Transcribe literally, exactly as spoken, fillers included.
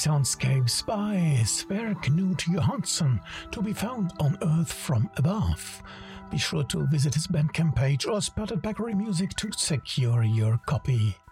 Soundscapes by Sverre Knut Johansson, to be found on Earth from Above. Be sure to visit his Bandcamp page or Spotted Bakery Music to secure your copy.